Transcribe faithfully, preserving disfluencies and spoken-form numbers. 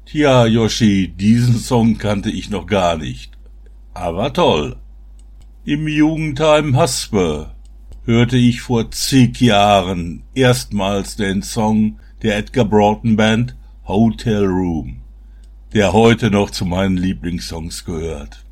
Tja, Yoshi, diesen Song kannte ich noch gar nicht. Aber toll. Im Jugendheim Haspe hörte ich vor zig Jahren erstmals den Song der Edgar Broughton Band Hotel Room, der heute noch zu meinen Lieblingssongs gehört.